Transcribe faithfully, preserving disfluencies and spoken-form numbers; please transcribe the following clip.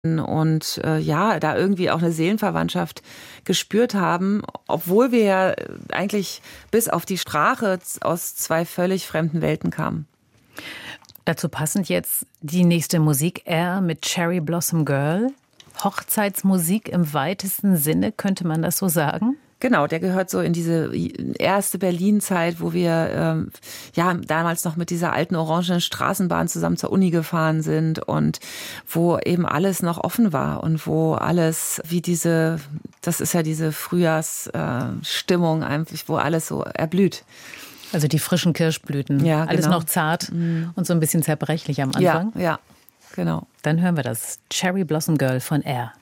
und äh, ja, da irgendwie auch eine Seelenverwandtschaft gespürt haben, obwohl wir ja eigentlich bis auf die Sprache aus zwei völlig fremden Welten kamen. Dazu passend jetzt die nächste Musik, Air mit Cherry Blossom Girl. Hochzeitsmusik im weitesten Sinne, könnte man das so sagen? Genau, der gehört so in diese erste Berlin-Zeit, wo wir ähm, ja damals noch mit dieser alten orangenen Straßenbahn zusammen zur Uni gefahren sind und wo eben alles noch offen war und wo alles wie diese, das ist ja diese Frühjahrsstimmung äh, einfach, wo alles so erblüht. Also die frischen Kirschblüten, ja, alles genau. noch zart mhm. und so ein bisschen zerbrechlich am Anfang. Ja, ja, genau. Dann hören wir das Cherry Blossom Girl von Air.